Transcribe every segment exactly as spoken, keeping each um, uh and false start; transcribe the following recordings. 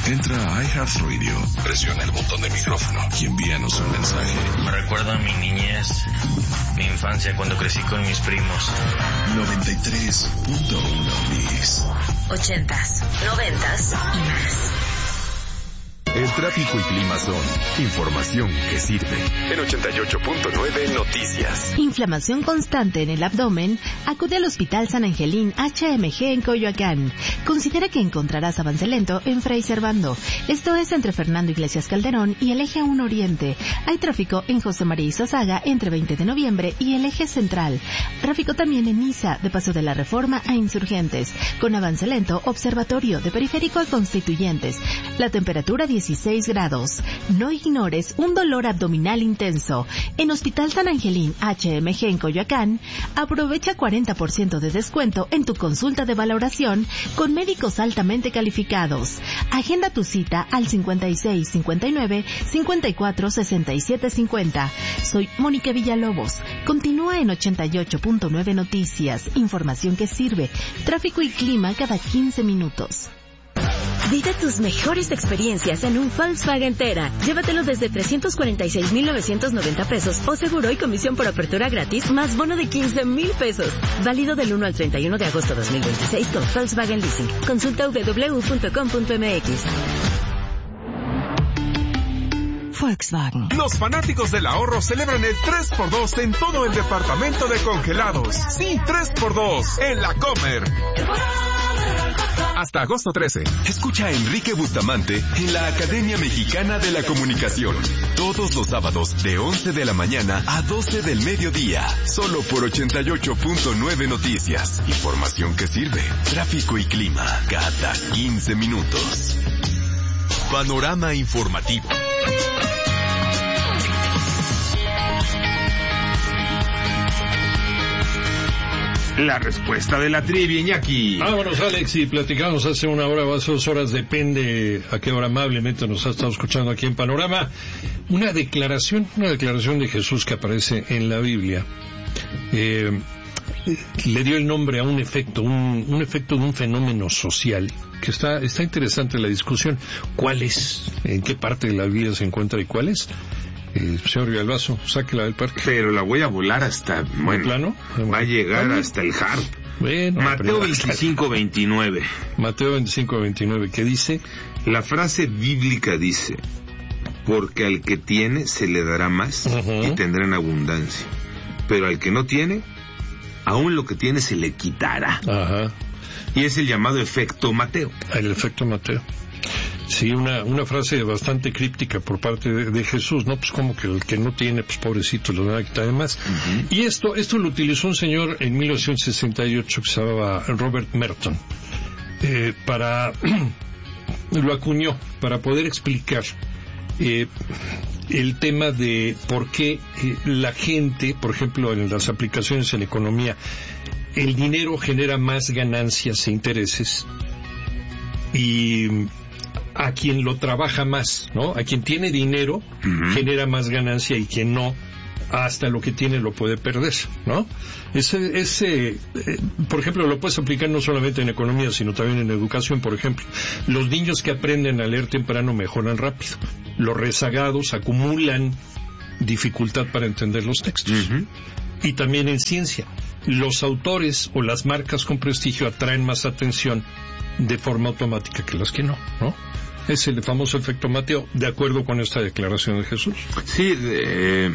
Entra a iHeartRadio, presiona el botón de micrófono y envíanos un mensaje. Me recuerda a mi niñez, mi infancia cuando crecí con mis primos. noventa y tres punto uno Mix. Ochentas, noventas y más. El tráfico y clima son información que sirve. En ochenta y ocho punto nueve Noticias. Inflamación constante en el abdomen. Acude al Hospital San Angelín H M G en Coyoacán. Considera que encontrarás avance lento en Fray Servando. Esto es entre Fernando Iglesias Calderón y el Eje uno Oriente. Hay tráfico en José María Izazaga entre veinte de noviembre y el Eje Central. Tráfico también en Niza, de Paso de la Reforma a Insurgentes. Con avance lento, Observatorio de Periférico a Constituyentes. La temperatura dieciséis grados. No ignores un dolor abdominal intenso. En Hospital San Angelín H M G en Coyoacán, aprovecha cuarenta por ciento de descuento en tu consulta de valoración con médicos altamente calificados. Agenda tu cita al cincuenta y seis cincuenta y nueve cincuenta y cuatro sesenta y siete cincuenta. Soy Mónica Villalobos. Continúa en ochenta y ocho punto nueve Noticias. Información que sirve. Tráfico y clima cada quince minutos. Vive tus mejores experiencias en un Volkswagen Tera. Llévatelo desde trescientos cuarenta y seis mil novecientos noventa pesos o seguro y comisión por apertura gratis más bono de quince mil pesos. Válido del uno al treinta y uno de agosto de dos mil veintiséis con Volkswagen Leasing. Consulta doble u doble u doble u punto com punto m x. Volkswagen. Los fanáticos del ahorro celebran el tres por dos en todo el departamento de congelados. Sí, tres por dos en la Comer. Hasta agosto trece. Escucha a Enrique Bustamante en la Academia Mexicana de la Comunicación. Todos los sábados de once de la mañana a doce del mediodía. Solo por ochenta y ocho punto nueve Noticias. Información que sirve. Tráfico y clima cada quince minutos. Panorama informativo. La respuesta de la trivia, Iñaki. Vámonos, Alex, y platicamos hace una hora o hace dos horas, depende a qué hora amablemente nos ha estado escuchando aquí en Panorama. Una declaración, una declaración de Jesús que aparece en la Biblia. Eh, le dio el nombre a un efecto, un, un efecto de un fenómeno social, que está, está interesante la discusión. ¿Cuál es? ¿En qué parte de la vida se encuentra y cuál es? Eh, señor Villalbazo, sáquela del parque. Pero la voy a volar hasta, bueno, plano? Va a llegar ¿Dónde? Hasta el harp. Bueno, Mateo veinticinco veintinueve. Mateo veinticinco veintinueve, ¿qué dice? La frase bíblica dice: porque al que tiene se le dará más, uh-huh, y tendrá en abundancia. Pero al que no tiene, aún lo que tiene se le quitará. Ajá. Y es el llamado efecto Mateo. El efecto Mateo. Sí, una, una frase bastante críptica por parte de, de Jesús, ¿no? Pues como que el que no tiene, pues pobrecito, lo van a quitar de más. Uh-huh. Y esto, esto lo utilizó un señor en mil novecientos sesenta y ocho que se llamaba Robert Merton, eh, para, lo acuñó, para poder explicar eh, el tema de por qué eh, la gente, por ejemplo, en las aplicaciones en economía, el dinero genera más ganancias e intereses, y a quien lo trabaja más, ¿no? A quien tiene dinero, uh-huh, genera más ganancia, y quien no, hasta lo que tiene lo puede perder, ¿no? Ese, ese, eh, por ejemplo, lo puedes aplicar no solamente en economía, sino también en educación, por ejemplo. Los niños que aprenden a leer temprano mejoran rápido. Los rezagados acumulan dificultad para entender los textos. Uh-huh. Y también en ciencia, los autores o las marcas con prestigio atraen más atención de forma automática que las que no, ¿no? Es el famoso efecto Mateo, de acuerdo con esta declaración de Jesús. Sí, eh,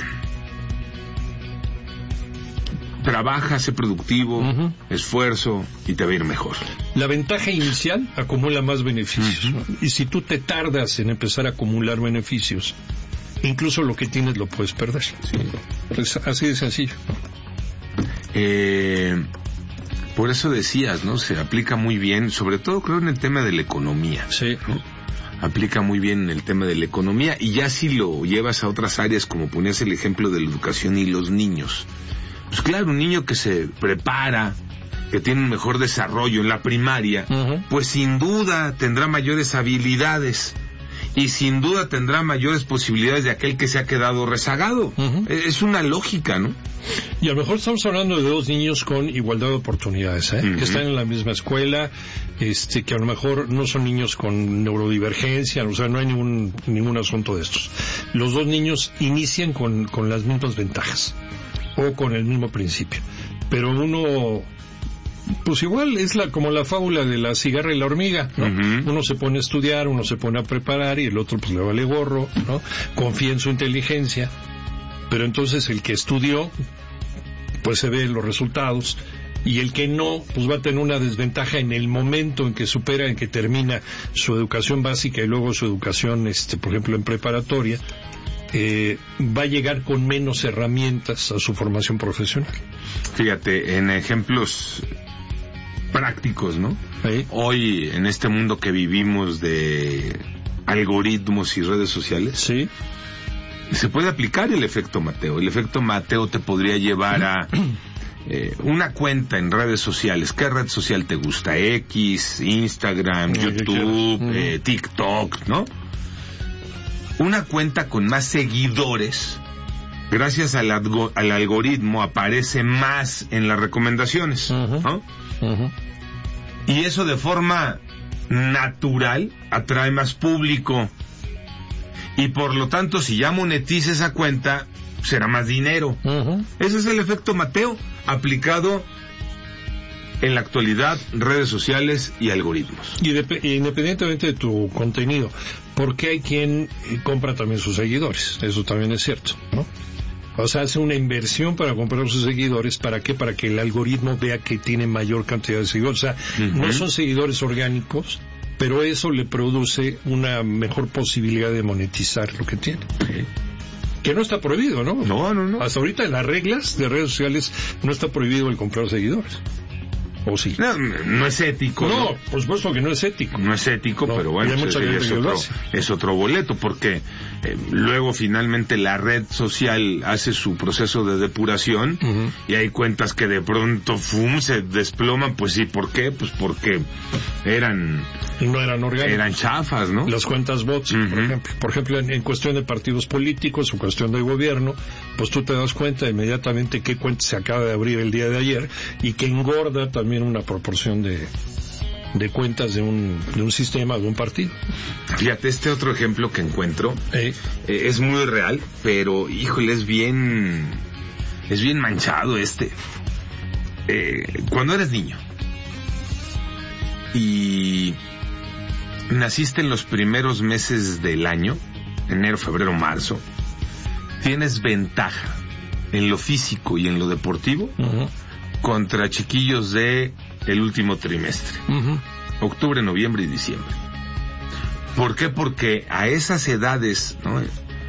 trabaja, sé productivo, uh-huh, esfuerzo, y te va a ir mejor. La ventaja inicial acumula más beneficios, uh-huh, ¿no? Y si tú te tardas en empezar a acumular beneficios, incluso lo que tienes lo puedes perder. Sí. Pues así de sencillo. Eh... Por eso decías, ¿no? Se aplica muy bien, sobre todo creo en el tema de la economía. Sí. ¿No? Aplica muy bien en el tema de la economía, y ya si lo llevas a otras áreas, como ponías el ejemplo de la educación y los niños. Pues claro, un niño que se prepara, que tiene un mejor desarrollo en la primaria, uh-huh, pues sin duda tendrá mayores habilidades. y sin duda tendrá mayores posibilidades de aquel que se ha quedado rezagado. Uh-huh. Es una lógica, ¿no? Y a lo mejor estamos hablando de dos niños con igualdad de oportunidades, ¿eh? Uh-huh. Que están en la misma escuela, este, que a lo mejor no son niños con neurodivergencia, o sea, no hay ningún ningún asunto de estos. Los dos niños inician con, con las mismas ventajas, o con el mismo principio, pero uno... Pues igual es la como la fábula de la cigarra y la hormiga, ¿no? Uh-huh. Uno se pone a estudiar, uno se pone a preparar y el otro pues le vale gorro, ¿no? Confía en su inteligencia, pero entonces el que estudió pues se ve los resultados y el que no pues va a tener una desventaja en el momento en que supera, en que termina su educación básica y luego su educación, este, por ejemplo, en preparatoria. Eh, va a llegar con menos herramientas a su formación profesional. Fíjate, en ejemplos prácticos, ¿no? ¿Sí? Hoy, en este mundo que vivimos de algoritmos y redes sociales, sí, se puede aplicar el efecto Mateo. El efecto Mateo te podría llevar a eh, una cuenta en redes sociales. ¿Qué red social te gusta? X, Instagram, YouTube, eh, TikTok, ¿no? Una cuenta con más seguidores, gracias al, algo, al algoritmo, aparece más en las recomendaciones, uh-huh. ¿no? Uh-huh. Y eso de forma natural atrae más público. Y por lo tanto, si ya monetiza esa cuenta, será más dinero. Uh-huh. Ese es el efecto Mateo aplicado en la actualidad, redes sociales y algoritmos. Y de, independientemente de tu contenido, porque hay quien compra también sus seguidores, eso también es cierto, ¿no? O sea, hace una inversión para comprar sus seguidores, ¿para qué? Para que el algoritmo vea que tiene mayor cantidad de seguidores. O sea, uh-huh. no son seguidores orgánicos, pero eso le produce una mejor posibilidad de monetizar lo que tiene. Uh-huh. Que no está prohibido, ¿no? No, no, no. Hasta ahorita en las reglas de redes sociales no está prohibido el comprar seguidores. ¿O sí? No, no es ético. No, ¿no? Por supuesto que no es ético. No es ético, no, pero bueno, es, es, otro, es otro boleto, porque eh, luego finalmente la red social hace su proceso de depuración, uh-huh. y hay cuentas que de pronto fum, se desploman. Pues sí, ¿por qué? Pues porque eran... No eran orgánicas. Eran chafas, ¿no? Las cuentas bots, uh-huh. por ejemplo. Por ejemplo, en, en cuestión de partidos políticos o cuestión de gobierno, pues tú te das cuenta inmediatamente qué cuenta se acaba de abrir el día de ayer y que engorda también una proporción de, de cuentas de un, de un sistema, de un partido. Fíjate, este otro ejemplo que encuentro ¿Eh? Eh, es muy real, pero híjole, es bien es bien manchado este. Eh, cuando eres niño y naciste en los primeros meses del año, enero, febrero, marzo, tienes ventaja en lo físico y en lo deportivo, uh-huh. contra chiquillos de el último trimestre, uh-huh. octubre, noviembre y diciembre. ¿Por qué? Porque a esas edades, ¿no?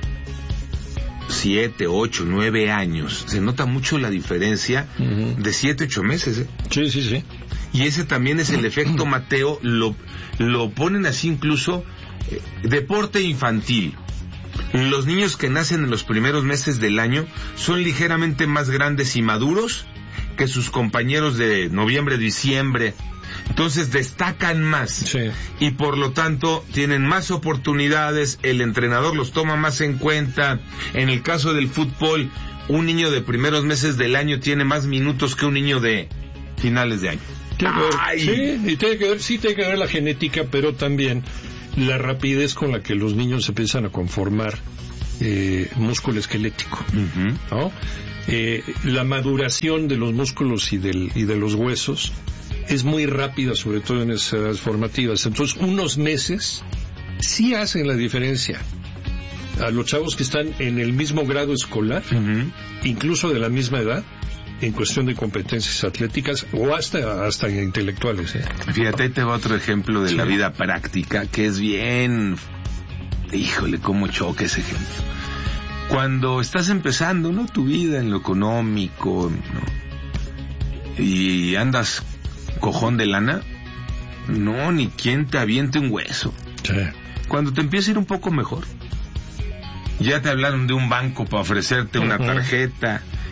siete, ocho, nueve años, se nota mucho la diferencia uh-huh. de siete, ocho meses, ¿eh? Sí, sí, sí. Y ese también es el efecto Mateo, lo, lo ponen así incluso, eh, deporte infantil. Los niños que nacen en los primeros meses del año son ligeramente más grandes y maduros que sus compañeros de noviembre, diciembre. Entonces destacan más, sí. y por lo tanto tienen más oportunidades, el entrenador los toma más en cuenta. En el caso del fútbol, un niño de primeros meses del año tiene más minutos que un niño de finales de año. Ay. Sí, y tiene que ver, sí tiene que ver la genética, pero también la rapidez con la que los niños empiezan a conformar eh, músculo esquelético, uh-huh. ¿no? Eh, la maduración de los músculos y, del, y de los huesos es muy rápida, sobre todo en esas edades formativas. Entonces, unos meses sí hacen la diferencia. A los chavos que están en el mismo grado escolar, uh-huh. incluso de la misma edad, en cuestión de competencias atléticas o hasta hasta intelectuales, ¿eh? Fíjate, ahí te va otro ejemplo de sí. la vida práctica que es bien... Híjole, cómo choca ese ejemplo. Cuando estás empezando, ¿no?, tu vida en lo económico, ¿no?, y andas cojón de lana, no, ni quien te aviente un hueso. Sí. Cuando te empieza a ir un poco mejor, ya te hablaron de un banco para ofrecerte una tarjeta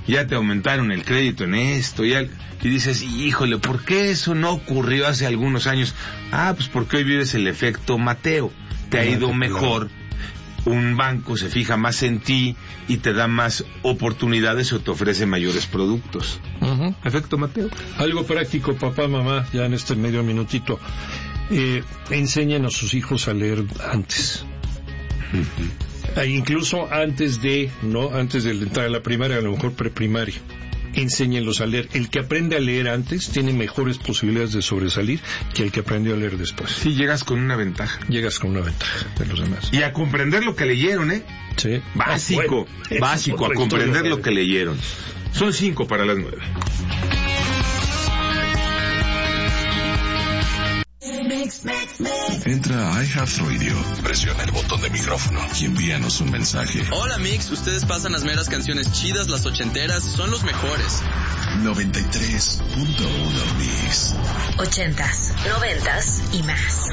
ya te aumentaron el crédito en esto, ya, y dices, híjole, ¿por qué eso no ocurrió hace algunos años? Ah, pues porque hoy vives el efecto Mateo, te ha ido mejor, un banco se fija más en ti y te da más oportunidades o te ofrece mayores productos. Uh-huh. Efecto Mateo. Algo práctico, papá, mamá, ya en este medio minutito, eh, enseñen a sus hijos a leer antes. Uh-huh. E incluso antes de, no, antes de entrar a la primaria, a lo mejor preprimaria, enséñenlos a leer. El que aprende a leer antes tiene mejores posibilidades de sobresalir que el que aprendió a leer después. Sí, llegas con una ventaja. Llegas con una ventaja de los demás. Y a comprender lo que leyeron, ¿eh? Sí. Básico, ah, bueno, básico, a comprender historia, lo que leyeron. Son cinco para las nueve. Entra a iHeartRadio, presiona el botón de micrófono y envíanos un mensaje. Hola Mix, ustedes pasan las meras canciones chidas, las ochenteras, son los mejores. noventa y tres punto uno Mix. Ochentas, noventas y más.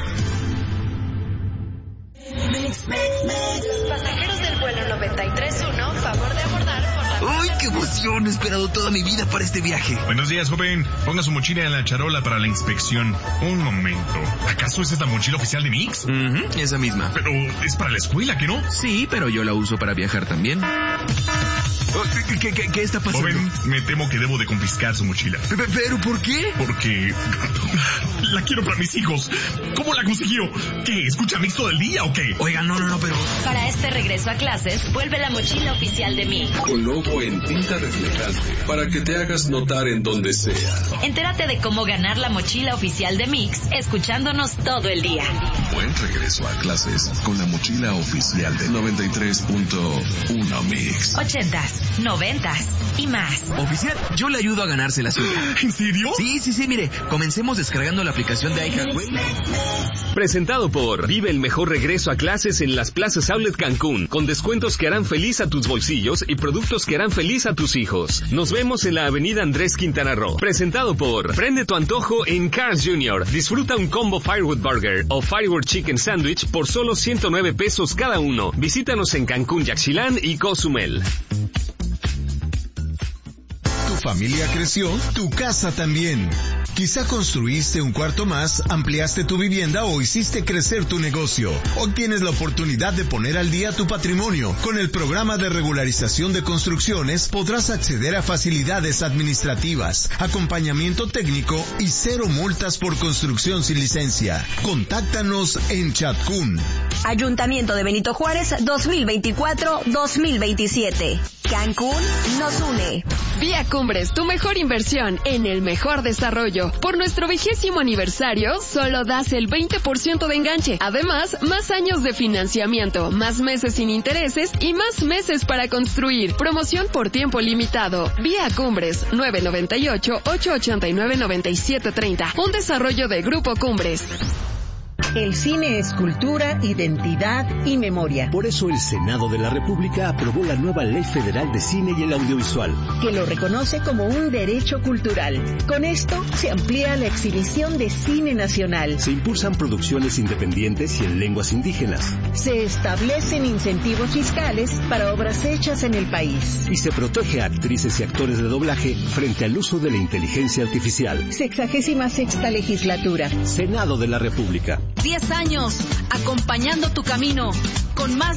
Mix, mix, mix. Pasajeros del vuelo noventa y tres punto uno, favor de abordar por la... ¡Ay, qué emoción! He esperado toda mi vida para este viaje. Buenos días, joven. Ponga su mochila en la charola para la inspección. Un momento. ¿Acaso esa es la mochila oficial de Mix? Uh-huh, esa misma. Pero es para la escuela, ¿qué no? Sí, pero yo la uso para viajar también. ¿Qué, qué, qué está pasando? Joven, me temo que debo de confiscar su mochila. ¿Pero por qué? Porque la quiero para mis hijos. ¿Cómo la consiguió? ¿Qué? ¿Escucha Mix todo el día o qué? Oiga, no, no, no, pero... Para este regreso a clases, vuelve la mochila oficial de Mix. Con logo en tinta reflejante, para que te hagas notar en donde sea. Entérate de cómo ganar la mochila oficial de Mix, escuchándonos todo el día. Buen regreso a clases con la mochila oficial de noventa y tres punto uno Mix. Ochentas, noventas y más. Oficial, yo le ayudo a ganarse la suya. ¿En serio? Sí, sí, sí, mire, comencemos descargando la aplicación de iHeartRadio. Presentado por Vive el mejor regreso a clases en las plazas Outlet Cancún, con descuentos que harán feliz a tus bolsillos y productos que harán feliz a tus hijos. Nos vemos en la avenida Andrés Quintana Roo. Presentado por Prende tu antojo en Carl's junior Disfruta un combo Firewood Burger o Firewood Chicken Sandwich por solo ciento nueve pesos cada uno. Visítanos en Cancún, Yaxchilán y Cozumel. Tu familia creció, tu casa también. Quizá construiste un cuarto más, ampliaste tu vivienda o hiciste crecer tu negocio. Hoy tienes la oportunidad de poner al día tu patrimonio. Con el programa de regularización de construcciones podrás acceder a facilidades administrativas, acompañamiento técnico y cero multas por construcción sin licencia. Contáctanos en Chatcún. Ayuntamiento de Benito Juárez dos mil veinticuatro dos mil veintisiete. Cancún nos une. Vía Cumbres, tu mejor inversión en el mejor desarrollo. Por nuestro vigésimo aniversario, solo das el veinte por ciento de enganche. Además, más años de financiamiento, más meses sin intereses y más meses para construir. Promoción por tiempo limitado. Vía Cumbres, nueve nueve ocho, ocho ocho nueve, nueve siete tres cero. Un desarrollo de Grupo Cumbres. El cine es cultura, identidad y memoria. Por eso el Senado de la República aprobó la nueva Ley Federal de Cine y el Audiovisual, que lo reconoce como un derecho cultural. Con esto se amplía la exhibición de cine nacional. Se impulsan producciones independientes y en lenguas indígenas. Se establecen incentivos fiscales para obras hechas en el país. Y se protege a actrices y actores de doblaje frente al uso de la inteligencia artificial. Sexagésima sexta legislatura. Senado de la República. Diez años, acompañando tu camino, con más